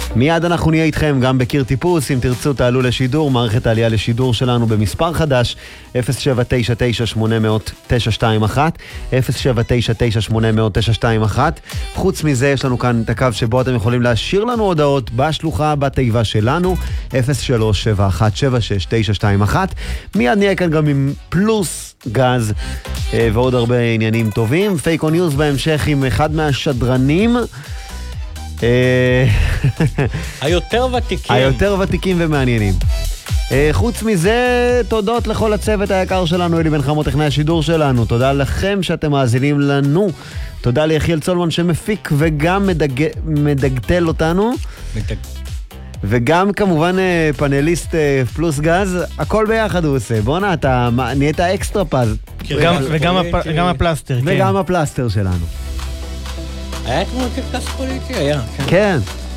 מיד אנחנו נהיה איתכם גם בקיר טיפוס, אם תרצו תעלו לשידור, מערכת העלייה לשידור שלנו במספר חדש, 0799-800-921, 0799-800-921. חוץ מזה יש לנו כאן את הקו שבו אתם יכולים להשאיר לנו הודעות בשלוחה בתיבה שלנו, 0371769921. מיד נהיה כאן גם עם פלוס גז ועוד הרבה עניינים טובים. פייקו ניוז בהמשך עם אחד מהשדרנים היותר ותיקים ומעניינים. חוץ מזה, תודות לכל הצוות היקר שלנו, אלי בן חמו טכנאי השידור שלנו, תודה לכם שאתם מאזינים לנו, תודה ליחיאל צולמן שמפיק וגם מדגטל אותנו, וגם כמובן פאנליסט פלוס גז, הכל ביחד הוא עושה. בוא'נה, אתה נהיית אקסטרה פז. וגם הפלסטר. וגם הפלסטר שלנו. היה אתמול קרקס פוליטי, היה. כן.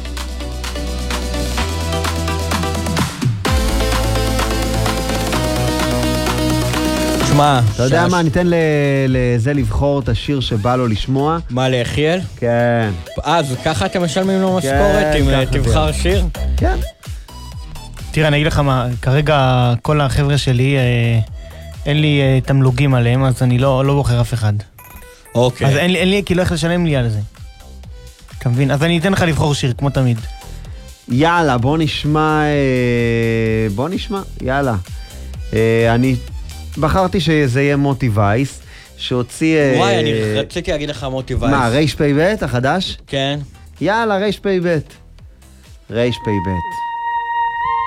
תשמע, אתה יודע מה, ניתן לזה לבחור את השיר שבא לו לשמוע. מה, ליחיאל? כן. אז ככה אתם משלמים לו משכורת אם תבחר שיר? כן. תראה, אני אגיד לך מה, כרגע כל החבר'ה שלי, אין לי תמלוגים עליהם, אז אני לא בוחר אף אחד. אוקיי. אז אין לי, כי לא איך לשלם לי על זה. אתה מבין? אז אני אתן לך לבחור שיר, כמו תמיד. יאללה, בוא נשמע, יאללה. אני בחרתי שזה יהיה מוטי וייס, שהוציא... וואי, אני רציתי להגיד לך מוטי וייס. מה, רייש פי בית החדש? כן. יאללה, רייש פי בית. רייש פי בית.